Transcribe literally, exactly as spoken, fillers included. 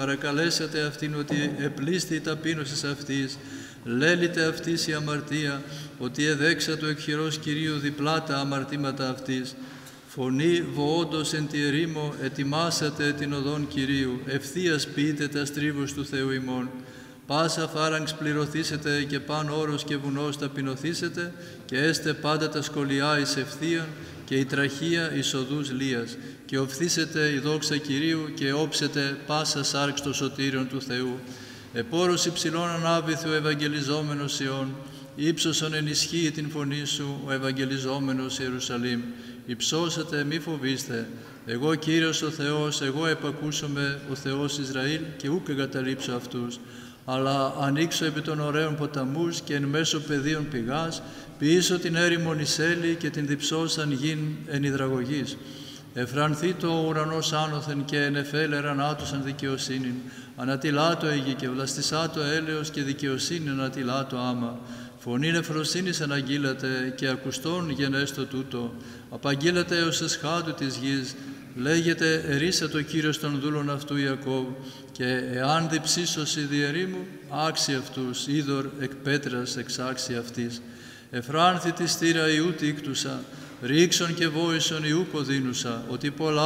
παρακαλέσατε αυτήν ότι επλήστη η ταπείνωσης αυτής, λέλειτε αυτής η αμαρτία, ότι εδέξα του εκχειρός Κυρίου διπλά τα αμαρτήματα αυτής. Φωνή βοόντος εν τη ερήμο, ετοιμάσατε την οδόν Κυρίου, ευθείας ποιείτε τα στρίβους του Θεού ημών. Πάσα φάραγγς πληρωθήσετε και παν όρος και βουνός ταπεινωθήσετε, και έστε πάντα τα σκολιά εις ευθείαν και η τραχία εις οδούς λίας, και οφθήσετε η δόξα Κυρίου και όψετε πάσα σάρξ το σωτήριον του Θεού. Επόρος υψηλών ανάβηθη ο Ευαγγελιζόμενος Ιών, ύψωσον ενισχύει την φωνή σου ο Ευαγγελιζόμενος Ιερουσαλήμ. Υψώσατε, μη φοβήστε, εγώ Κύριος ο Θεός, εγώ επακούσομαι ο Θεός Ισραήλ και ούκ εγκαταλείψω αυτούς. Αλλά ανοίξω επί των ωραίων ποταμούς και εν μέσω πεδίων πηγάς, ποιήσω την έρημον Ισέλη και την διψώσαν γην εν υδραγωγής. Εφρανθεί το ο ουρανός άνωθεν και ενεφέλεραν άτουσαν δικαιοσύνην. Ανατιλάτω η γη και βλαστισάτο έλεος και δικαιοσύνη ανατιλάτω άμα. Φωνή νεφροσύνης αναγγείλατε και ακουστών γενέστο τούτο. Απαγγείλατε έως εσχάτου της γης. Λέγεται ερίσα το Κύριος των δούλων αυτού Ιακώβ, και εάν διψήσωση διερήμου, άξι αυτούς, είδωρ εκ πέτρας εξάξι αυτής. Εφράνθη τη στήρα Ιού τίκτουσα, ρίξον και βόησον Ιού κοδίνουσα, ότι πολλά